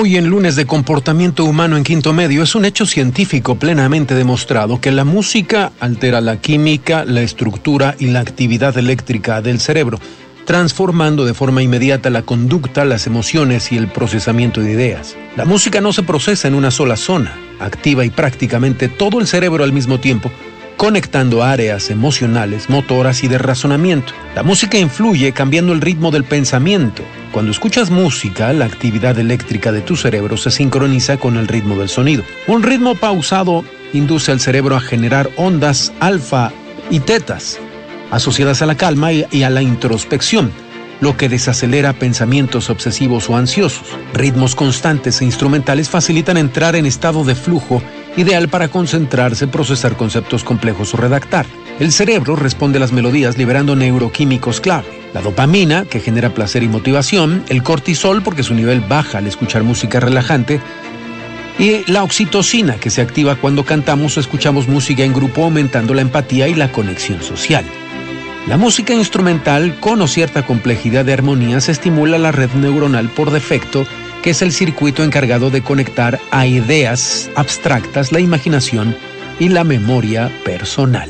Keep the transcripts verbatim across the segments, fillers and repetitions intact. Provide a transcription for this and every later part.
Hoy en Lunes de Comportamiento Humano en Quinto Medio es un hecho científico plenamente demostrado que la música altera la química, la estructura y la actividad eléctrica del cerebro, transformando de forma inmediata la conducta, las emociones y el procesamiento de ideas. La música no se procesa en una sola zona, activa y prácticamente todo el cerebro al mismo tiempo, conectando áreas emocionales, motoras y de razonamiento. La música influye cambiando el ritmo del pensamiento. Cuando escuchas música, la actividad eléctrica de tu cerebro se sincroniza con el ritmo del sonido. Un ritmo pausado induce al cerebro a generar ondas alfa y tetas, asociadas a la calma y a la introspección, lo que desacelera pensamientos obsesivos o ansiosos. Ritmos constantes e instrumentales facilitan entrar en estado de flujo, ideal para concentrarse, procesar conceptos complejos o redactar. El cerebro responde a las melodías liberando neuroquímicos clave. La dopamina, que genera placer y motivación, el cortisol, porque su nivel baja al escuchar música relajante, y la oxitocina, que se activa cuando cantamos o escuchamos música en grupo, aumentando la empatía y la conexión social. La música instrumental, con o cierta complejidad de armonías, estimula la red neuronal por defecto, que es el circuito encargado de conectar a ideas abstractas, la imaginación y la memoria personal.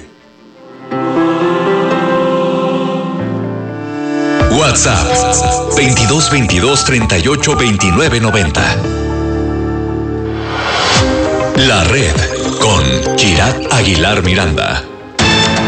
WhatsApp veintidós veintidós treinta y ocho veintinueve noventa. La Red con Chirat Aguilar Miranda.